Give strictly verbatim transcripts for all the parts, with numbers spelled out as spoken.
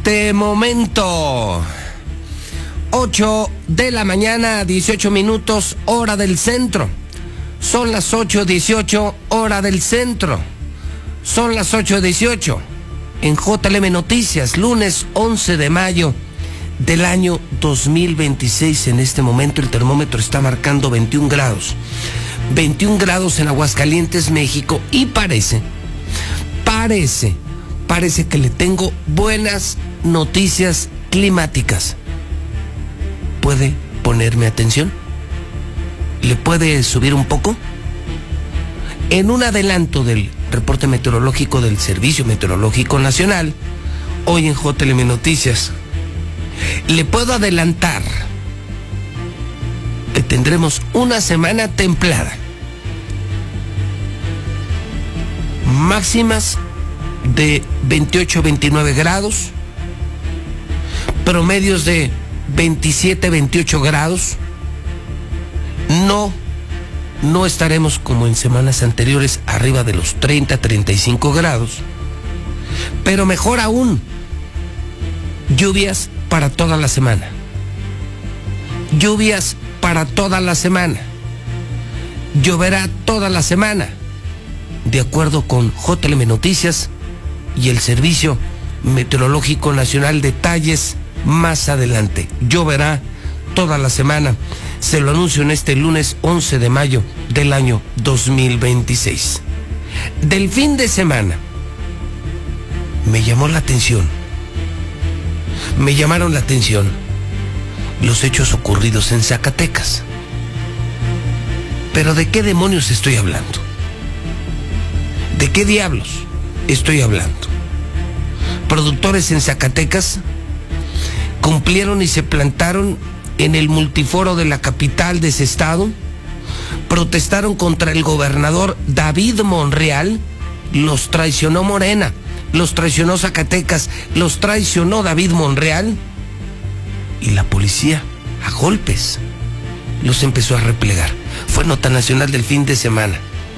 este momento. ocho de la mañana, dieciocho minutos, hora del centro. Son las ocho dieciocho, hora del centro. Son las ocho dieciocho. En J L M Noticias, lunes once de mayo del año dos mil veintiséis. En este momento el termómetro está marcando veintiún grados. veintiún grados en Aguascalientes, México. Y parece, parece, parece que le tengo buenas noticias climáticas. ¿Puede ponerme atención? ¿Le puede subir un poco? En un adelanto del reporte meteorológico del Servicio Meteorológico Nacional, hoy en J L M Noticias, le puedo adelantar que tendremos una semana templada. Máximas de veintiocho a veintinueve grados, promedios de veintisiete a veintiocho grados. No, no estaremos como en semanas anteriores arriba de los treinta a treinta y cinco grados. Pero mejor aún, lluvias para toda la semana. Lluvias para toda la semana. Lloverá toda la semana. De acuerdo con J L M Noticias y el Servicio Meteorológico Nacional, detalles más adelante. Lloverá toda la semana. Se lo anuncio en este lunes once de mayo del año dos mil veintiséis. Del fin de semana, me llamó la atención. Me llamaron la atención los hechos ocurridos en Zacatecas. Pero ¿de qué demonios estoy hablando? ¿De qué diablos estoy hablando? Productores en Zacatecas cumplieron y se plantaron en el multiforo de la capital de ese estado, protestaron contra el gobernador David Monreal. Los traicionó Morena, los traicionó Zacatecas, los traicionó David Monreal, y la policía, a golpes, los empezó a replegar. Fue nota nacional del fin de semana.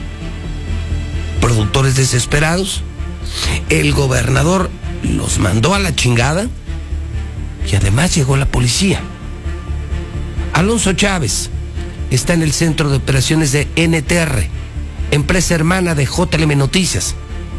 Productores desesperados, el gobernador los mandó a la chingada y además llegó la policía. Alonso Chávez está en el Centro de Operaciones de N T R, empresa hermana de J L M Noticias.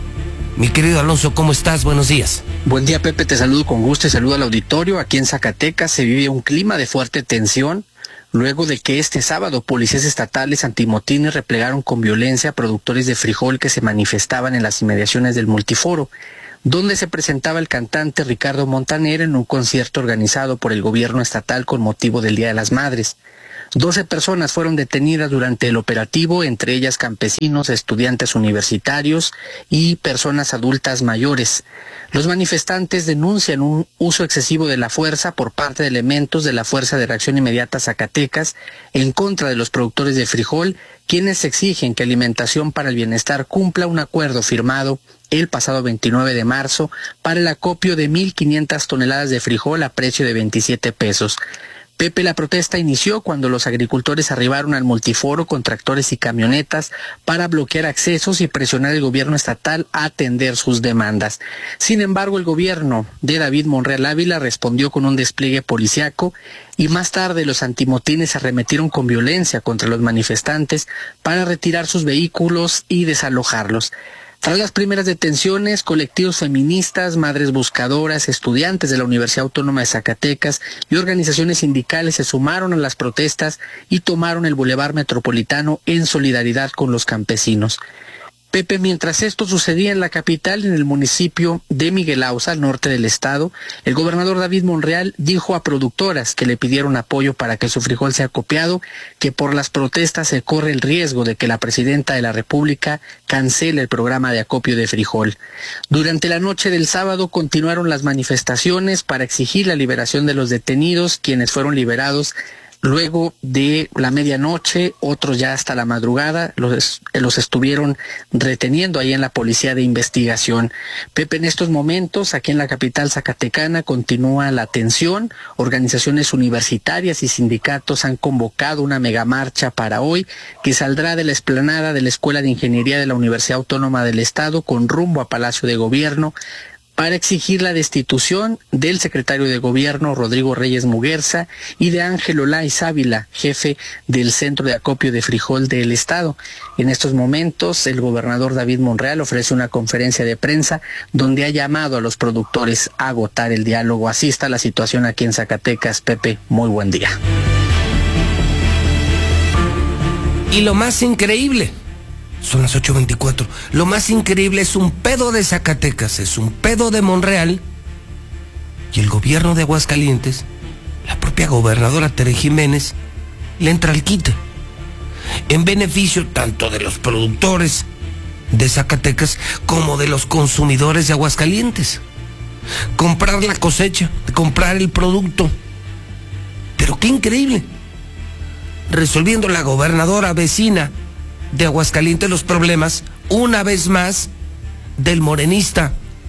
Mi querido Alonso, ¿cómo estás? Buenos días. Buen día, Pepe, te saludo con gusto y saludo al auditorio. Aquí en Zacatecas se vive un clima de fuerte tensión luego de que este sábado policías estatales antimotines replegaron con violencia a productores de frijol que se manifestaban en las inmediaciones del multiforo, donde se presentaba el cantante Ricardo Montaner en un concierto organizado por el gobierno estatal con motivo del Día de las Madres. Doce personas fueron detenidas durante el operativo, entre ellas campesinos, estudiantes universitarios y personas adultas mayores. Los manifestantes denuncian un uso excesivo de la fuerza por parte de elementos de la Fuerza de Reacción Inmediata Zacatecas en contra de los productores de frijol, quienes exigen que Alimentación para el Bienestar cumpla un acuerdo firmado el pasado veintinueve de marzo para el acopio de mil quinientas toneladas de frijol a precio de veintisiete pesos. Pepe, la protesta inició cuando los agricultores arribaron al multiforo con tractores y camionetas para bloquear accesos y presionar al gobierno estatal a atender sus demandas. Sin embargo, el gobierno de David Monreal Ávila respondió con un despliegue policiaco y más tarde los antimotines arremetieron con violencia contra los manifestantes para retirar sus vehículos y desalojarlos. Tras las primeras detenciones, colectivos feministas, madres buscadoras, estudiantes de la Universidad Autónoma de Zacatecas y organizaciones sindicales se sumaron a las protestas y tomaron el Boulevard Metropolitano en solidaridad con los campesinos. Pepe, mientras esto sucedía en la capital, en el municipio de Miguel Auza, al norte del estado, el gobernador David Monreal dijo a productoras que le pidieron apoyo para que su frijol sea acopiado, que por las protestas se corre el riesgo de que la presidenta de la República cancele el programa de acopio de frijol. Durante la noche del sábado continuaron las manifestaciones para exigir la liberación de los detenidos, quienes fueron liberados luego de la medianoche, otros ya hasta la madrugada, los, los estuvieron reteniendo ahí en la Policía de Investigación. Pepe, en estos momentos, aquí en la capital zacatecana, continúa la tensión. Organizaciones universitarias y sindicatos han convocado una megamarcha para hoy, que saldrá de la explanada de la Escuela de Ingeniería de la Universidad Autónoma del Estado con rumbo a Palacio de Gobierno. para exigir la destitución del secretario de Gobierno, Rodrigo Reyes Muguerza, y de Ángel Olaiz Ávila, jefe del Centro de Acopio de Frijol del Estado. En estos momentos, el gobernador David Monreal ofrece una conferencia de prensa donde ha llamado a los productores a agotar el diálogo. Así está la situación aquí en Zacatecas. Pepe, muy buen día. Y lo más increíble, son las ocho veinticuatro, lo más increíble es un pedo de Zacatecas, es un pedo de Monreal, y el gobierno de Aguascalientes, la propia gobernadora Tere Jiménez, le entra al quite, en beneficio tanto de los productores de Zacatecas como de los consumidores de Aguascalientes. Comprar la cosecha, comprar el producto. Pero qué increíble, resolviendo la gobernadora vecina de Aguascalientes los problemas, una vez más, del morenista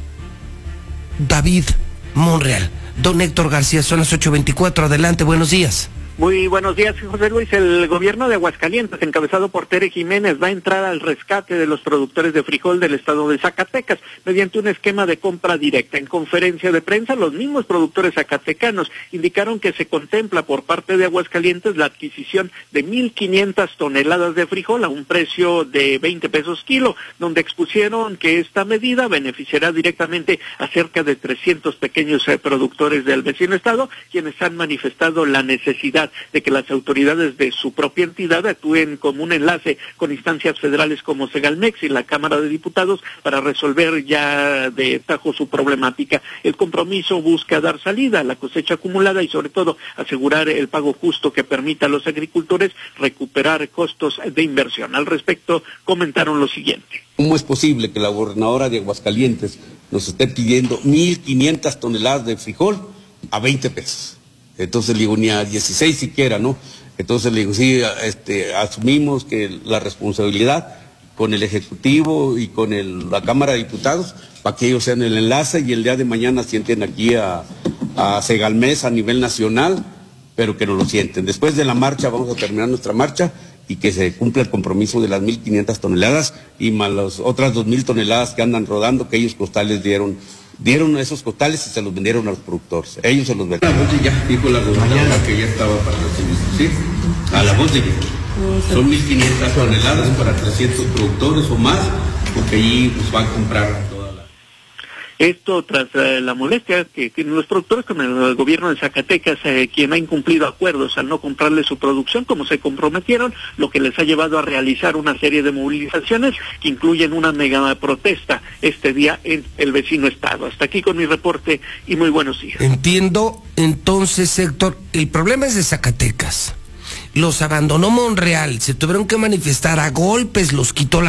David Monreal. Don Héctor García, son las ocho veinticuatro, adelante, buenos días. Muy buenos días, José Luis. El gobierno de Aguascalientes, encabezado por Tere Jiménez, va a entrar al rescate de los productores de frijol del estado de Zacatecas mediante un esquema de compra directa. En conferencia de prensa, los mismos productores zacatecanos indicaron que se contempla por parte de Aguascalientes la adquisición de mil quinientas toneladas de frijol a un precio de veinte pesos kilo, donde expusieron que esta medida beneficiará directamente a cerca de trescientos pequeños eh, productores del vecino estado, quienes han manifestado la necesidad de que las autoridades de su propia entidad actúen como un enlace con instancias federales como Segalmex y la Cámara de Diputados para resolver ya de tajo su problemática. El compromiso busca dar salida a la cosecha acumulada y sobre todo asegurar el pago justo que permita a los agricultores recuperar costos de inversión. Al respecto comentaron lo siguiente. ¿Cómo es posible que la gobernadora de Aguascalientes nos esté pidiendo mil quinientas toneladas de frijol a veinte pesos? Entonces le digo, ni a dieciséis siquiera, ¿no? Entonces le digo, sí, este, asumimos que la responsabilidad con el Ejecutivo y con el, la Cámara de Diputados, para que ellos sean el enlace y el día de mañana sienten aquí a, a Segalmex a nivel nacional, pero que no lo sienten. Después de la marcha vamos a terminar nuestra marcha y que se cumpla el compromiso de las mil quinientas toneladas y más las otras dos mil toneladas que andan rodando, que ellos costales dieron. Dieron esos costales y se los vendieron a los productores. Ellos se los vendieron. A la voz de ya, dijo la gobernadora que ya estaba para recibir. ¿Sí? A la voz de ya. Son mil quinientas toneladas para trescientos productores o más, porque allí pues, van a comprar toda la... Esto tras eh, la molestia que tienen los productores con el gobierno de Zacatecas, eh, quien ha incumplido acuerdos al no comprarle su producción como se comprometieron, lo que les ha llevado a realizar una serie de movilizaciones que incluyen una mega protesta este día en el vecino estado. Hasta aquí con mi reporte y muy buenos días. Entiendo, entonces, Héctor, el problema es de Zacatecas. Los abandonó Monreal, se tuvieron que manifestar a golpes, los quitó la